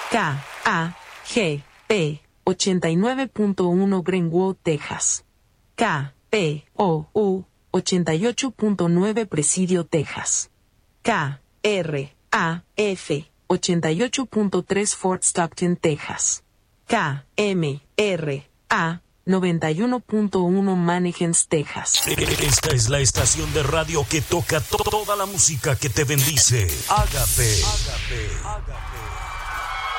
KAGP 89.1 Greenwood, Texas. KPOU 88.9 Presidio, Texas. KRAF 88.3 Fort Stockton, Texas. KMRA 91.1 Mannehens, Texas. Esta es la estación de radio que toca toda la música que te bendice. Ágape.